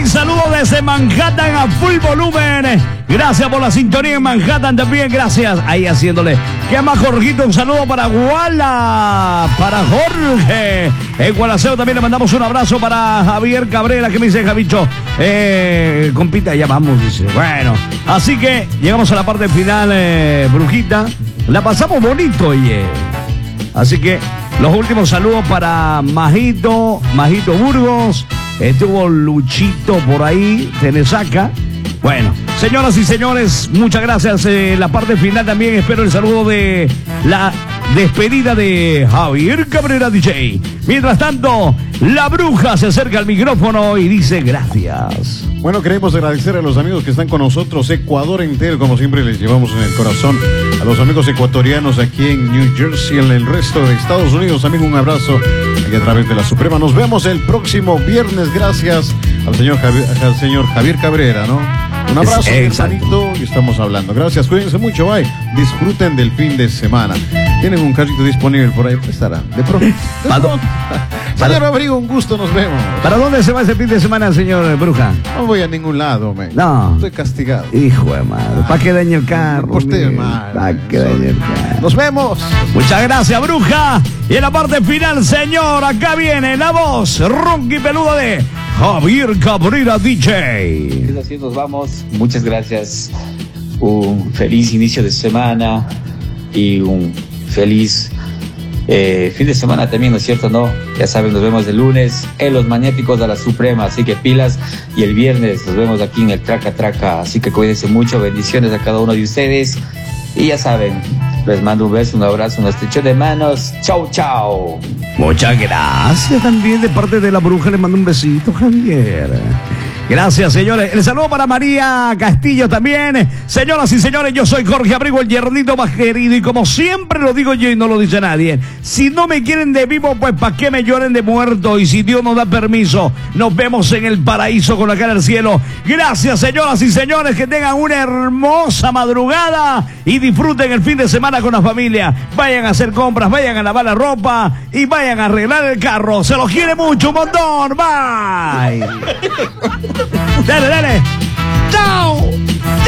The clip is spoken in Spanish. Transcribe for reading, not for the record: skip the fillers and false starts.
saludo desde Manhattan a full volumen. Gracias por la sintonía en Manhattan también, gracias. Ahí haciéndole. ¿Qué más, Jorgito? Un saludo para Guala, para Jorge. En Gualaceo también le mandamos un abrazo para Javier Cabrera. ¿Qué me dice, Javicho? Compita, ya vamos, dice. Bueno, así que llegamos a la parte final, Brujita. La pasamos bonito, oye. Así que los últimos saludos para Majito Burgos. Estuvo Luchito por ahí, Tenesaca. Bueno, señoras y señores, muchas gracias. La parte final también espero el saludo de la despedida de Javier Cabrera DJ. Mientras tanto, la bruja se acerca al micrófono y dice gracias. Bueno, queremos agradecer a los amigos que están con nosotros, Ecuador entero, como siempre les llevamos en el corazón. A los amigos ecuatorianos aquí en New Jersey, en el resto de Estados Unidos, amigo, un abrazo aquí a través de la Suprema. Nos vemos el próximo viernes, gracias al señor Javier Cabrera, ¿no? Un abrazo, hermanito, y estamos hablando. Gracias, cuídense mucho, bye. Disfruten del fin de semana. Tienen un carrito disponible por ahí, pues estará. De pronto. Señor Abrigo, un gusto, nos vemos. ¿Para dónde se va ese fin de semana, señor Bruja? No voy a ningún lado, man. No. Estoy castigado. Hijo de madre. ¿Para qué dañe el carro? Usted, man. ¿Para qué dañe el carro? Nos vemos. Muchas gracias, Bruja. Y en la parte final, señor, acá viene la voz ronca y peluda de Javier Cabrera DJ. Así nos vamos. Muchas gracias. Un feliz inicio de semana y un feliz fin de semana también, ¿no es cierto? No, ya saben, nos vemos el lunes en Los Magnéticos de la Suprema, así que pilas, y el viernes nos vemos aquí en el Traca Traca, así que cuídense mucho, bendiciones a cada uno de ustedes, y ya saben, les mando un beso, un abrazo, un estrecho de manos, chau chau. Muchas gracias también de parte de la bruja, le mando un besito, Javier. Gracias, señores. El saludo para María Castillo también. Señoras y señores, yo soy Jorge Abrigo, el yernito más querido. Y como siempre lo digo yo y no lo dice nadie, si no me quieren de vivo, pues ¿para qué me lloren de muerto? Y si Dios nos da permiso, nos vemos en el paraíso con la cara al cielo. Gracias, señoras y señores, que tengan una hermosa madrugada y disfruten el fin de semana con la familia. Vayan a hacer compras, vayan a lavar la ropa y vayan a arreglar el carro. Se los quiere mucho, un montón. Bye. Dale, dale. ¡Chao!